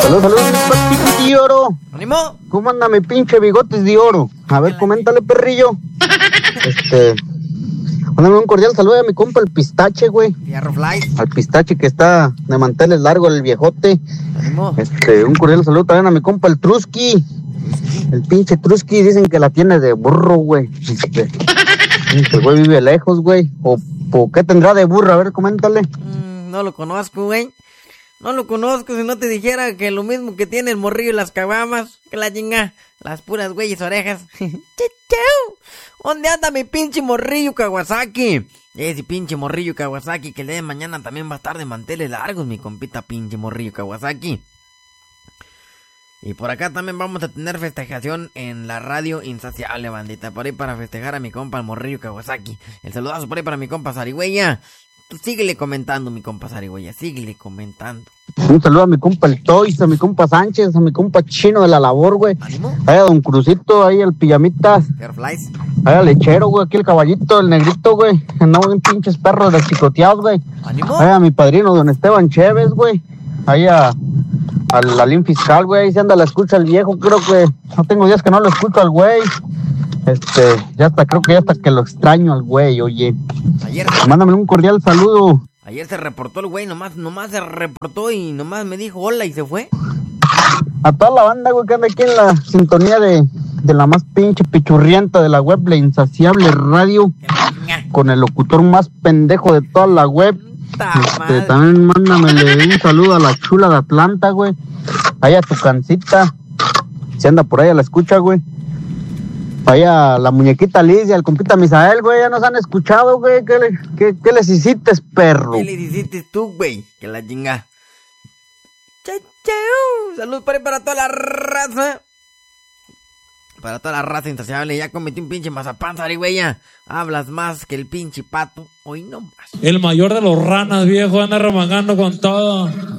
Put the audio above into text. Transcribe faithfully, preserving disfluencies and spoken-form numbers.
Saludos, saludos, mis patitos de oro. ¡Ánimo! ¿Cómo anda mi pinche bigotes de oro? A ver, coméntale, perrillo. Este... Mándame un cordial saludo a mi compa el pistache, güey. Fierro Flies. Al pistache que está de manteles largo, el viejote. ¡Ánimo! Este, un cordial saludo también a mi compa el Truski. El pinche Truski dicen que la tiene de burro, güey. Este, el güey vive lejos, güey. O, o qué tendrá de burro, a ver, coméntale. Mm, no lo conozco, güey. No lo conozco, si no te dijera que lo mismo que tiene el morrillo y las caguamas, que la chinga, las puras güeyes orejas. ¿Dónde anda mi pinche morrillo Kawasaki? Ese pinche morrillo Kawasaki que el día de mañana también va a estar de manteles largos, mi compita pinche morrillo Kawasaki. Y por acá también vamos a tener festejación en la radio Insaciable, bandita. Por ahí para festejar a mi compa el morrillo Kawasaki. El saludazo por ahí para mi compa Zarigüeya. Tú síguele comentando, mi compa Zarigüeya, síguele comentando. Un saludo a mi compa el Toys, a mi compa Sánchez, a mi compa Chino de la labor, güey. ¿Ánimo? Ahí a don Crucito, ahí el Pijamitas. Airflies. Ahí al lechero, güey, aquí el caballito, el negrito, güey. Andamos bien pinches perros de chicoteados, güey. ¿Ánimo? Ahí a mi padrino, don Esteban Chévez, güey. Ahí a... al Alín Fiscal, güey, ahí se anda la escucha el viejo, creo que... No tengo días que no lo escucho al güey. Este, ya hasta, creo que ya hasta que lo extraño al güey, oye. Ayer, Mándame un cordial saludo. ayer se reportó el güey, nomás, nomás se reportó y nomás me dijo hola y se fue. A toda la banda, güey, que anda aquí en la sintonía de, de la más pinche pichurrienta de la web, la Insaciable Radio, con el locutor más pendejo de toda la web. Este, también mándamele un saludo a la chula de Atlanta, güey. Ahí a tu cancita. Si anda por ahí a la escucha, güey. Ahí a la muñequita Liz y al compita Misael, güey. Ya nos han escuchado, güey. ¿Qué, le, qué, qué les hiciste, perro? ¿Qué le hiciste tú, güey? Que la chinga. Chau, chau. Salud para, para toda la raza. Para toda la raza insaciable. Ya cometí un pinche mazapán, Zarigüeya. Hablas más que el pinche pato. Hoy no más. El mayor de los ranas, viejo, anda remangando con todo.